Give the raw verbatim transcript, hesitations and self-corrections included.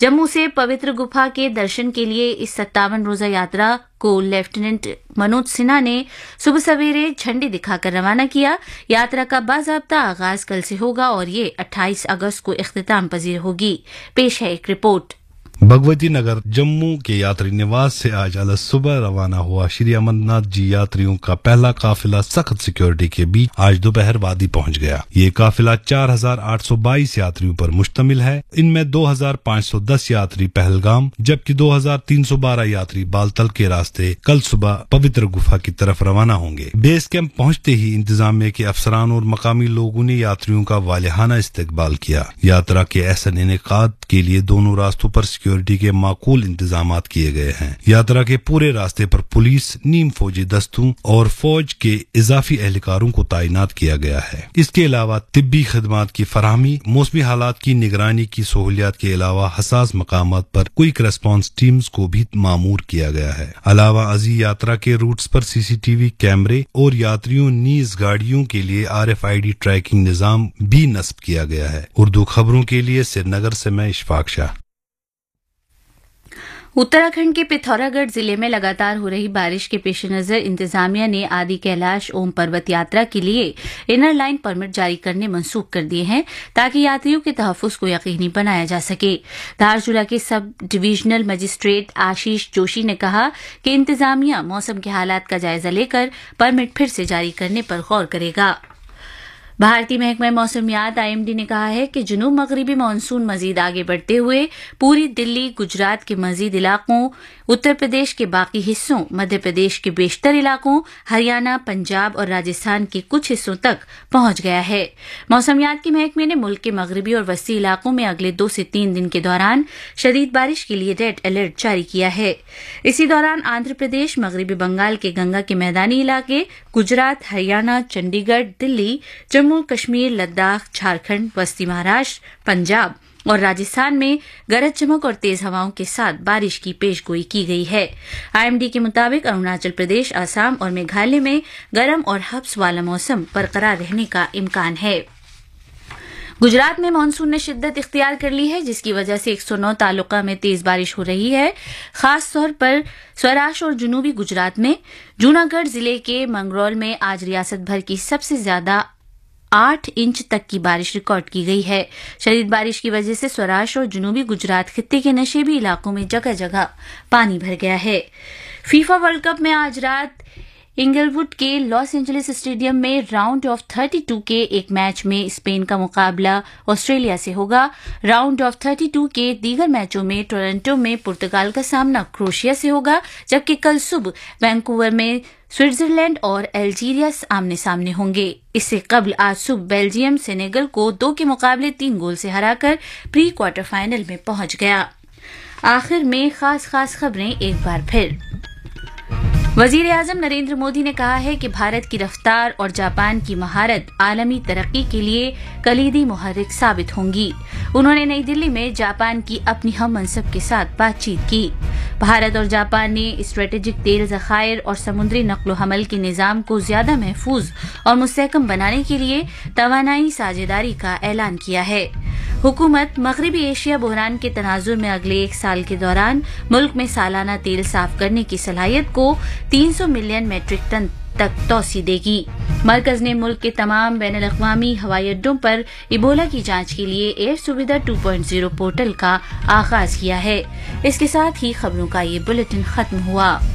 जम्मू से पवित्र गुफा के दर्शन के लिए इस सत्तावन रोजा यात्रा को लेफ्टिनेंट मनोज सिन्हा ने सुबह सवेरे झंडी दिखाकर रवाना किया। यात्रा का बाज़ाब्ता आगाज कल से होगा और ये अट्ठाईस अगस्त को इख्तिताम पजीर होगी। पेश है एक रिपोर्ट। भगवती नगर जम्मू के यात्री निवास से आज अलग सुबह रवाना हुआ श्री अमरनाथ जी यात्रियों का पहला काफिला सख्त सिक्योरिटी के बीच आज दोपहर वादी पहुंच गया। ये काफिला चार हजार आठ सौ बाईस यात्रियों पर मुश्तमिल है। इनमें दो हजार पाँच सौ दस यात्री पहलगाम जबकि दो हजार तीन सौ बारह यात्री बालतल के रास्ते कल सुबह पवित्र गुफा की तरफ रवाना होंगे। बेस कैंप पहुंचते ही इंतजामिया के अफसरान और मकामी लोगों ने यात्रियों का वालिहाना इस्तकबाल किया। यात्रा के एहसन इनेकाद के लिए दोनों रास्तों पर सिक्योरिटी के माकूल इंतजामात किए गए हैं। यात्रा के पूरे रास्ते पर पुलिस, नीम फौजी दस्तों और फौज के इजाफी एहलकारों को तैनात किया गया है। इसके अलावा तिब्बी खदमात की फराहमी, मौसमी हालात की निगरानी की सहूलियात के अलावा हसास मकामात पर क्विक रेस्पॉन्स टीम्स को भी मामूर किया गया है। अलावा अजी यात्रा के रूट्स पर सीसीटीवी कैमरे और यात्रियों नीज गाड़ियों के लिए R F I D trekking निजाम भी नस्ब किया गया है। उर्दू खबरों के लिए श्रीनगर से मैं इशफाक शाह। उत्तराखंड के पिथौरागढ़ जिले में लगातार हो रही बारिश के पेश नजर इंतजामिया ने आदि कैलाश ओम पर्वत यात्रा के लिए इनर लाइन परमिट जारी करने मंसूख कर दिए हैं ताकि यात्रियों के तहफ्फुज को यकीनी बनाया जा सके। धारचूला के sub divisional magistrate Ashish Joshi ने कहा कि इंतजामिया मौसम के हालात का जायजा लेकर परमिट फिर से जारी करने पर गौर करेगा। भारतीय महकमा मौसमियात आई एम डी ने कहा है कि जुनूब मगरिबी मानसून मजीद आगे बढ़ते हुए पूरी दिल्ली, गुजरात के मजीद इलाकों, उत्तर प्रदेश के बाकी हिस्सों, मध्य प्रदेश के बेशतर इलाकों, हरियाणा, पंजाब और राजस्थान के कुछ हिस्सों तक पहुंच गया है। मौसमियात के महकमे ने मुल्क के मगरिबी और वस्ती इलाकों में अगले दो से तीन दिन के दौरान शदीद बारिश के लिए रेड अलर्ट जारी किया है। इसी दौरान आंध्र प्रदेश, मगरिबी बंगाल के गंगा के मैदानी इलाके, गुजरात, हरियाणा, चंडीगढ़, दिल्ली, जम्मू कश्मीर, लद्दाख, झारखंड, वस्ती महाराष्ट्र, पंजाब और राजस्थान में गरज चमक और तेज हवाओं के साथ बारिश की पेशगोई की गई है। आई एम डी के मुताबिक अरुणाचल प्रदेश, असम और मेघालय में गर्म और हब्स वाला मौसम बरकरार रहने का इम्कान है। गुजरात में मानसून ने शिद्दत इख्तियार कर ली है, जिसकी वजह से एक सौ नौ तालुका में तेज बारिश हो रही है। खास तौर पर सौराष्ट्र और जुनूबी गुजरात में जूनागढ़ जिले के मंगरौल में आज रियासत भर की सबसे ज्यादा आठ इंच तक की बारिश रिकॉर्ड की गई है। शदीद बारिश की वजह से सौराष्ट्र और जुनूबी गुजरात खित्ते के नशेबी इलाकों में जगह जगह पानी भर गया है। फीफा वर्ल्ड कप में आज रात इंगलवुड के लॉस एंजलिस स्टेडियम में राउंड ऑफ बत्तीस के एक मैच में स्पेन का मुकाबला ऑस्ट्रेलिया से होगा। राउंड ऑफ बत्तीस के दीगर मैचों में टोरंटो में पुर्तगाल का सामना क्रोएशिया से होगा, जबकि कल सुबह वैंकूवर में स्विट्जरलैंड और अल्जीरिया आमने सामने होंगे। इससे कबल आज सुबह बेल्जियम सेनेगल को दो के मुकाबले तीन गोल से हराकर प्री क्वार्टर फाइनल में पहुंच गया। आखिर में खास खास खबरें एक बार फिर। वजीर आजम नरेंद्र मोदी ने कहा है कि भारत की रफ्तार और जापान की महारत आलमी तरक्की के लिए कलीदी मुहर्रिक साबित होंगी। उन्होंने नई दिल्ली में जापान की अपनी हम मनसब के साथ बातचीत की। भारत और जापान ने स्ट्रेटेजिक तेल ज़खायर और समुद्री नक्लो हमल के निज़ाम को ज्यादा महफूज और मुस्तहकम बनाने के लिए तवानाई साझेदारी का ऐलान किया है। हुकूमत मगरबी एशिया बहरान के तनाजुर में अगले एक साल के दौरान मुल्क में सालाना तेल साफ करने की सलाहियत को तीन सौ मिलियन मीट्रिक टन तक तोसी देगी। मरकज ने मुल्क के तमाम बैनुल अक़वामी हवाई अड्डों पर इबोला की जांच के लिए एयर सुविधा टू पॉइंट ज़ीरो पोर्टल का आगाज किया है। इसके साथ ही खबरों का ये बुलेटिन खत्म हुआ।